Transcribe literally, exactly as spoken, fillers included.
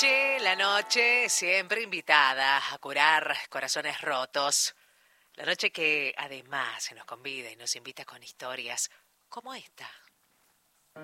noche, la noche siempre invitada a curar corazones rotos. La noche que además se nos convida y nos invita con historias como esta.